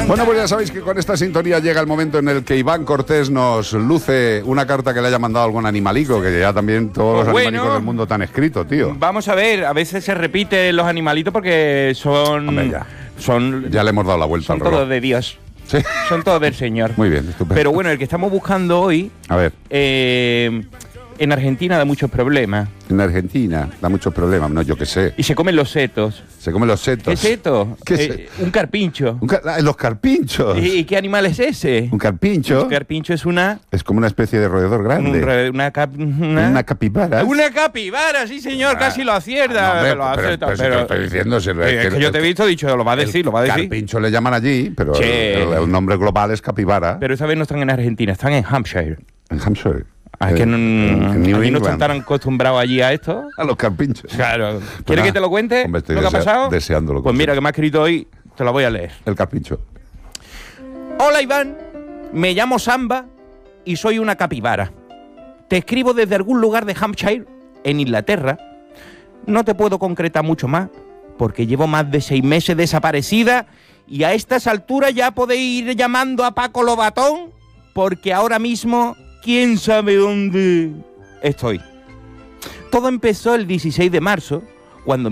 blanca. Bueno, pues ya sabéis que con esta sintonía llega el momento en el que Iván Cortés nos luce una carta que le haya mandado algún animalico, que ya también todos los animalicos del mundo te han escrito, tío. Vamos a ver, a veces se repiten los animalitos porque son... Hombre, ya le hemos dado la vuelta son al reloj. todos de Dios. Sí. Son todos del Señor. Muy bien, estupendo. Pero bueno, el que estamos buscando hoy... A ver. En Argentina da muchos problemas. En Argentina da muchos problemas, no, yo qué sé. Y se comen los setos. Se comen los setos. ¿Qué es seto? ¿Qué es? Un carpincho. Los carpinchos. ¿Y qué animal es ese? Un carpincho. Un carpincho es una... Es como una especie de roedor grande. Una capibara. Una capibara, sí señor, casi lo acierta. No, hombre, pero te estoy diciendo, es que yo te he visto, dicho, lo va a decir, Carpincho le llaman allí, pero el nombre global es capibara. Pero esa vez no están en Argentina, están en Hampshire. En Hampshire. Es que New aquí no England. están tan acostumbrados allí a esto. A los carpinchos. Claro. Pues ¿Quieres nada, que te lo cuente? hombre, estoy ¿Lo que ha pasado? deseándolo. Pues mira, que me ha escrito hoy, te lo voy a leer. El carpincho. Hola Iván, me llamo Samba y soy una capibara. Te escribo desde algún lugar de Hampshire, en Inglaterra. No te puedo concretar mucho más, porque llevo más de 6 meses desaparecida y a estas alturas ya podéis ir llamando a Paco Lobatón, porque ahora mismo, quién sabe dónde estoy. Todo empezó el 16 de marzo, cuando